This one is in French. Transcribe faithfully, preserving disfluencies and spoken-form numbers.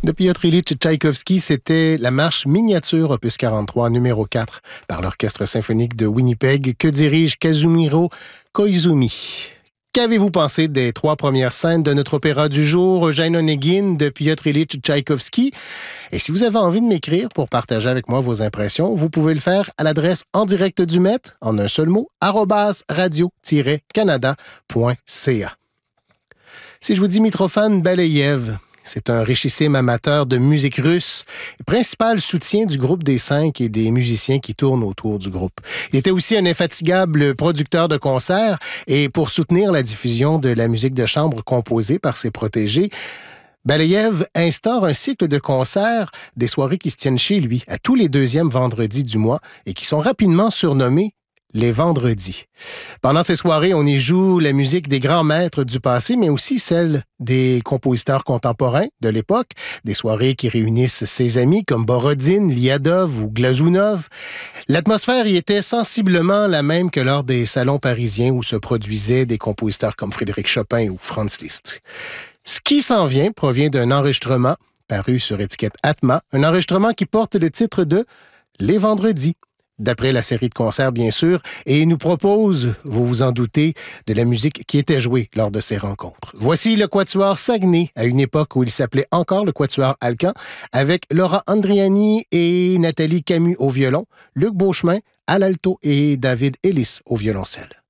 De Piotr Ilyich Tchaïkovski, c'était la marche miniature opus quarante-trois numéro quatre par l'Orchestre symphonique de Winnipeg que dirige Kazumiro Koizumi. Qu'avez-vous pensé des trois premières scènes de notre opéra du jour, Eugène Onegin de Piotr Ilyich Tchaïkovski? Et si vous avez envie de m'écrire pour partager avec moi vos impressions, vous pouvez le faire à l'adresse en direct du Met, en un seul mot, arobase radio-canada point c a. Si je vous dis Mitrofan Balayev, c'est un richissime amateur de musique russe et principal soutien du groupe des Cinq et des musiciens qui tournent autour du groupe. Il était aussi un infatigable producteur de concerts et pour soutenir la diffusion de la musique de chambre composée par ses protégés, Balayev instaure un cycle de concerts, des soirées qui se tiennent chez lui à tous les deuxièmes vendredis du mois et qui sont rapidement surnommés les vendredis. Pendant ces soirées, on y joue la musique des grands maîtres du passé, mais aussi celle des compositeurs contemporains de l'époque, des soirées qui réunissent ses amis comme Borodine, Liadov ou Glazunov. L'atmosphère y était sensiblement la même que lors des salons parisiens où se produisaient des compositeurs comme Frédéric Chopin ou Franz Liszt. Ce qui s'en vient provient d'un enregistrement paru sur étiquette Atma, un enregistrement qui porte le titre de « Les vendredis ». D'après la série de concerts, bien sûr, et il nous propose, vous vous en doutez, de la musique qui était jouée lors de ces rencontres. Voici le Quatuor Saguenay, à une époque où il s'appelait encore le Quatuor Alcan, avec Laura Andriani et Nathalie Camus au violon, Luc Beauchemin à l'alto et David Ellis au violoncelle.